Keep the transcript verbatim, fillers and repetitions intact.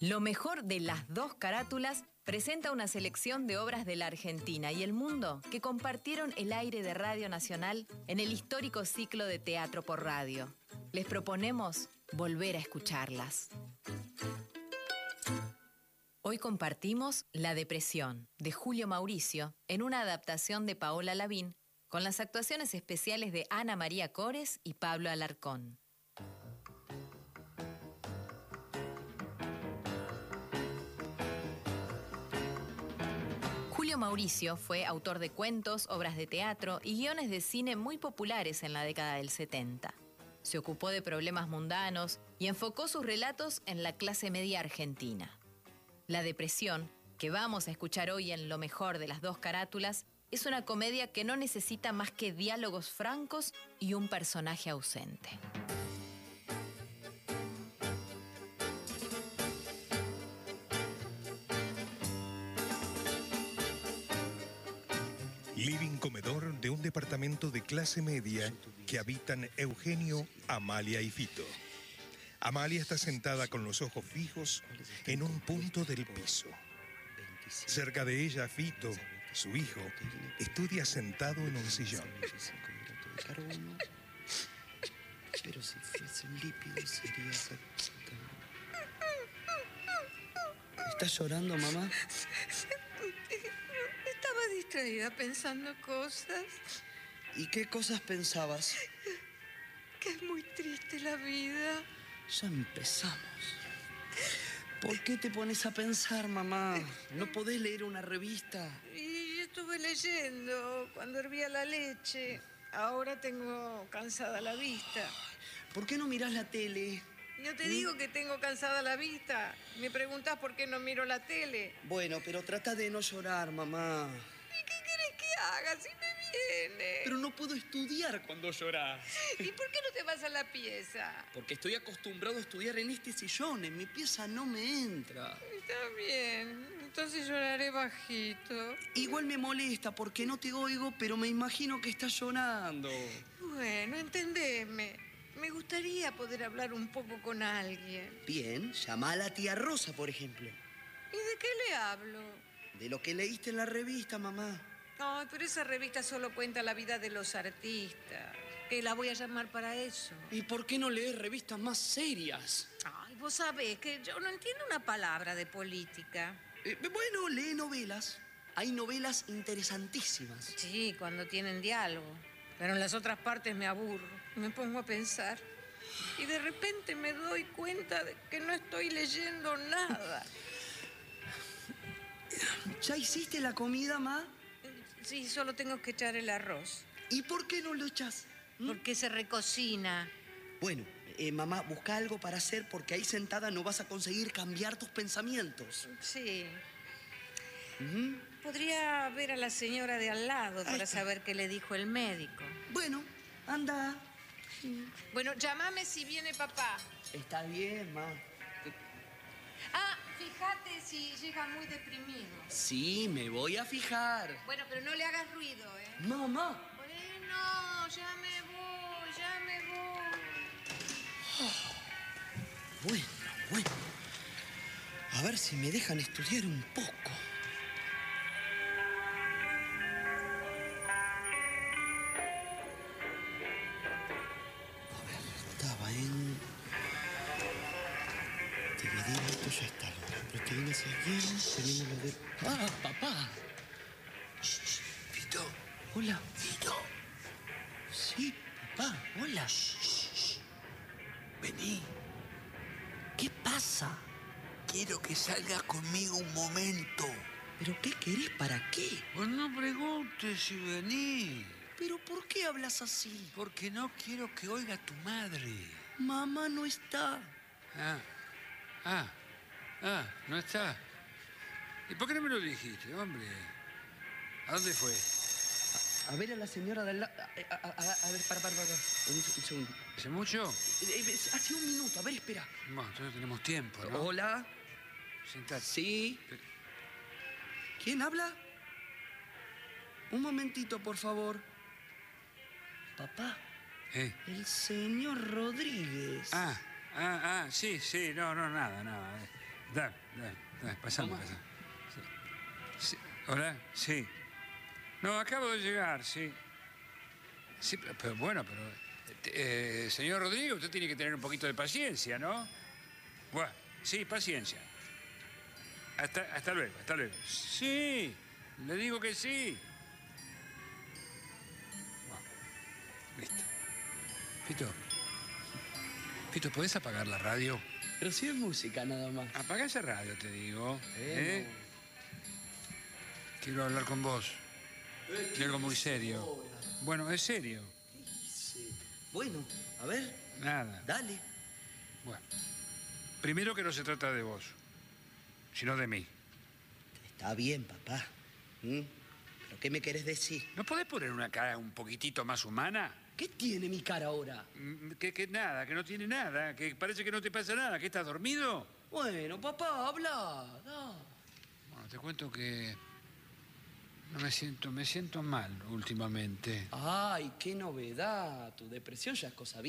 Lo mejor de las dos carátulas presenta una selección de obras de la Argentina y el mundo que compartieron el aire de Radio Nacional en el histórico ciclo de Teatro por Radio. Les proponemos volver a escucharlas. Hoy compartimos La Depresión, de Julio Mauricio, en una adaptación de Paola Lavín, con las actuaciones especiales de Ana María Cores y Pablo Alarcón. Julio Mauricio fue autor de cuentos, obras de teatro y guiones de cine muy populares en la década del setenta. Se ocupó de problemas mundanos y enfocó sus relatos en la clase media argentina. La Depresión, que vamos a escuchar hoy en Lo mejor de las dos carátulas, es una comedia que no necesita más que diálogos francos y un personaje ausente. Living comedor de un departamento de clase media que habitan Eugenio, Amalia y Fito. Amalia está sentada con los ojos fijos en un punto del piso. Cerca de ella, Fito, su hijo, estudia sentado en un sillón. Pero si fuesen lípidos sería exactamente... ¿Estás llorando, mamá? Estaba distraída pensando cosas. ¿Y qué cosas pensabas? Que es muy triste la vida. Ya empezamos. ¿Por qué te pones a pensar, mamá? ¿No podés leer una revista? Y yo estuve leyendo cuando hervía la leche. Ahora tengo cansada la vista. ¿Por qué no mirás la tele? Yo te ¿Mm? digo que tengo cansada la vista. Me preguntás por qué no miro la tele. Bueno, pero trata de no llorar, mamá. ¿Y qué querés que haga si me viene? Pero no puedo estudiar cuando llorás. ¿Y por qué no te vas a la pieza? Porque estoy acostumbrado a estudiar en este sillón. En mi pieza no me entra. Está bien. Entonces lloraré bajito. Igual me molesta porque no te oigo, pero me imagino que estás llorando. Bueno, entendeme. Me gustaría poder hablar un poco con alguien. Bien, llama a la tía Rosa, por ejemplo. ¿Y de qué le hablo? De lo que leíste en la revista, mamá. Ay, pero esa revista solo cuenta la vida de los artistas. Que la voy a llamar para eso. ¿Y por qué no lees revistas más serias? Ay, vos sabés que yo no entiendo una palabra de política. Eh, bueno, lee novelas. Hay novelas interesantísimas. Sí, cuando tienen diálogo. Pero en las otras partes me aburro. Me pongo a pensar. Y de repente me doy cuenta de que no estoy leyendo nada. ¿Ya hiciste la comida, ma? Sí, solo tengo que echar el arroz. ¿Y por qué no lo echas? ¿Mm? Porque se recocina. Bueno, eh, mamá, busca algo para hacer porque ahí sentada no vas a conseguir cambiar tus pensamientos. Sí. Uh-huh. Podría ver a la señora de al lado para saber qué le dijo el médico. Bueno, anda. Bueno, llámame si viene papá. Está bien, ma. Ah, fíjate si llega muy deprimido. Sí, me voy a fijar. Bueno, pero no le hagas ruido, ¿eh? Mamá. Bueno, ya me voy, ya me voy. Oh, bueno, bueno. A ver si me dejan estudiar un poco. En... dividir esto ya está. Proteínas aquí. Tenemos lo de... ¡Ah, papá! Shh, Fito. Hola. Fito. Sí, papá. Hola. Shh, shh. Vení. ¿Qué pasa? Quiero que salgas conmigo un momento. ¿Pero qué querés? ¿Para qué? Pues no preguntes si vení. ¿Pero por qué hablas así? Porque no quiero que oiga tu madre. Mamá no está. Ah, ah, ah, no está. ¿Y por qué no me lo dijiste, hombre? ¿A dónde fue? A, a ver a la señora del lado. A, a, a, a ver, para, para, para. Un, un segundo. ¿Hace mucho? Eh, eh, hace un minuto. A ver, espera. Bueno, entonces tenemos tiempo, ¿no? Hola. Sentate. Sí. Pero... ¿Quién habla? Un momentito, por favor. Papá. ¿Eh? El señor Rodríguez. Ah, ah, ah, sí, sí, no, no, nada, nada. Dale, dale, dale, pasame, pasame. Sí. Sí. ¿Hola? Sí. No, acabo de llegar, sí. Sí, pero, pero bueno, pero... Eh, señor Rodríguez, usted tiene que tener un poquito de paciencia, ¿no? Bueno, sí, paciencia. Hasta, hasta luego, hasta luego. Sí, le digo que sí. Bueno, listo. Fito, Fito, ¿podés apagar la radio? Pero si es música nada más. Apaga esa radio, te digo. Eh, ¿eh? Quiero hablar con vos. De algo muy serio. Bueno, es serio. Sí. Bueno, a ver, Nada. dale. Bueno. Primero que no se trata de vos, sino de mí. Está bien, papá. ¿Mm? ¿Pero qué me querés decir? ¿No podés poner una cara un poquitito más humana? ¿Qué tiene mi cara ahora? Mm, Que, que nada, que no tiene nada, que parece que no te pasa nada, que estás dormido. Bueno, papá, habla. Da. Bueno, te cuento que no me siento, me siento mal últimamente. Ay, qué novedad. Tu depresión ya es cosa